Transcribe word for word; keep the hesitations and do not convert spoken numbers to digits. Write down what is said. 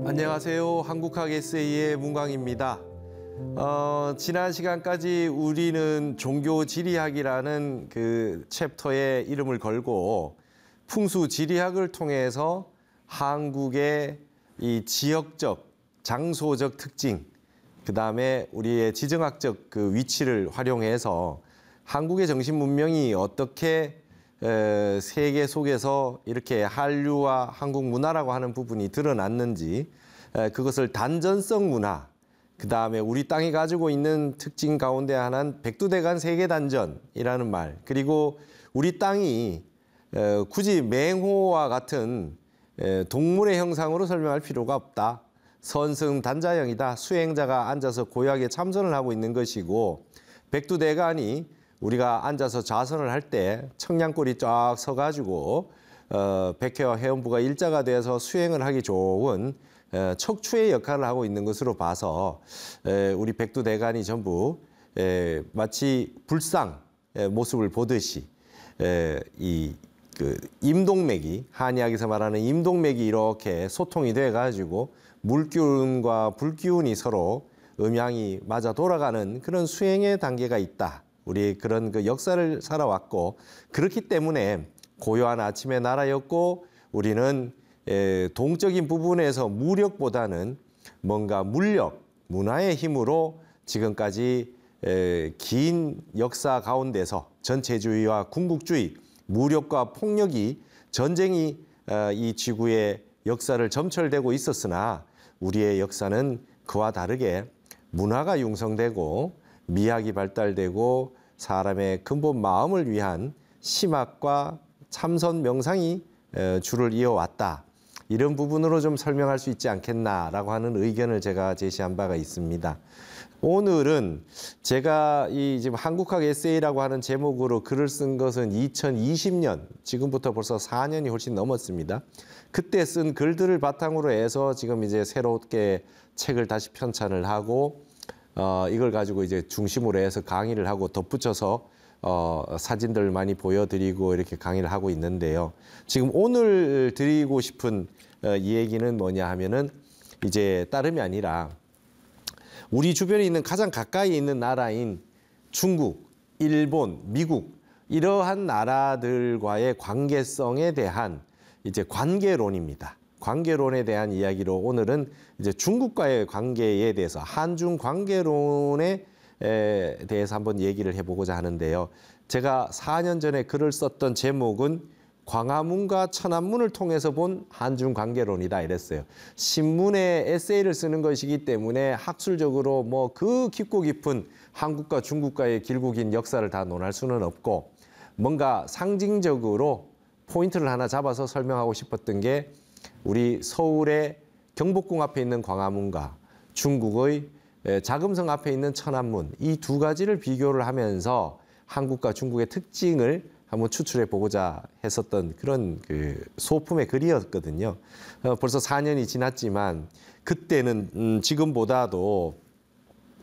안녕하세요. 한국학 에세이의 문광입니다. 어, 지난 시간까지 우리는 종교지리학이라는 그 챕터에 이름을 걸고 풍수지리학을 통해서 한국의 이 지역적, 장소적 특징, 그 다음에 우리의 지정학적 그 위치를 활용해서 한국의 정신문명이 어떻게 에, 세계 속에서 이렇게 한류와 한국 문화라고 하는 부분이 드러났는지, 에, 그것을 단전성 문화, 그 다음에 우리 땅이 가지고 있는 특징 가운데 하나는 백두대간 세계단전이라는 말, 그리고 우리 땅이 에, 굳이 맹호와 같은 에, 동물의 형상으로 설명할 필요가 없다. 선승단자형이다. 수행자가 앉아서 고요하게 참선을 하고 있는 것이고, 백두대간이 우리가 앉아서 좌선을 할 때 청량골이 쫙 서가지고 어, 백회와 회원부가 일자가 돼서 수행을 하기 좋은 에, 척추의 역할을 하고 있는 것으로 봐서 에, 우리 백두대간이 전부 에, 마치 불상 에, 모습을 보듯이 에, 이 그 임동맥이, 한의학에서 말하는 임동맥이 이렇게 소통이 돼가지고 물기운과 불기운이 서로 음양이 맞아 돌아가는 그런 수행의 단계가 있다. 우리 그런 그 역사를 살아왔고, 그렇기 때문에 고요한 아침의 나라였고, 우리는 동적인 부분에서 무력보다는 뭔가 물력, 문화의 힘으로 지금까지 긴 역사 가운데서 전체주의와 궁극주의, 무력과 폭력이, 전쟁이 이 지구의 역사를 점철되고 있었으나, 우리의 역사는 그와 다르게 문화가 융성되고 미학이 발달되고 사람의 근본 마음을 위한 심학과 참선 명상이 줄을 이어왔다. 이런 부분으로 좀 설명할 수 있지 않겠나라고 하는 의견을 제가 제시한 바가 있습니다. 오늘은 제가 이 지금 한국학 에세이라고 하는 제목으로 글을 쓴 것은 이천이십 년, 지금부터 벌써 사 년이 훨씬 넘었습니다. 그때 쓴 글들을 바탕으로 해서 지금 이제 새롭게 책을 다시 편찬을 하고 어, 이걸 가지고 이제 중심으로 해서 강의를 하고 덧붙여서 어, 사진들 많이 보여드리고 이렇게 강의를 하고 있는데요. 지금 오늘 드리고 싶은 어, 이 얘기는 뭐냐 하면은 이제 다름이 아니라 우리 주변에 있는 가장 가까이 있는 나라인 중국, 일본, 미국 이러한 나라들과의 관계성에 대한 이제 관계론입니다. 관계론에 대한 이야기로 오늘은 이제 중국과의 관계에 대해서 한중 관계론에 대해서 한번 얘기를 해보고자 하는데요. 제가 사 년 전에 글을 썼던 제목은 광화문과 천안문을 통해서 본 한중 관계론이다 이랬어요. 신문에 에세이를 쓰는 것이기 때문에 학술적으로 뭐 그 깊고 깊은 한국과 중국과의 길고 긴 역사를 다 논할 수는 없고, 뭔가 상징적으로 포인트를 하나 잡아서 설명하고 싶었던 게 우리 서울의 경복궁 앞에 있는 광화문과 중국의 자금성 앞에 있는 천안문, 이 두 가지를 비교를 하면서 한국과 중국의 특징을 한번 추출해 보고자 했었던 그런 그 소품의 글이었거든요. 어, 벌써 사 년이 지났지만 그때는 음, 지금보다도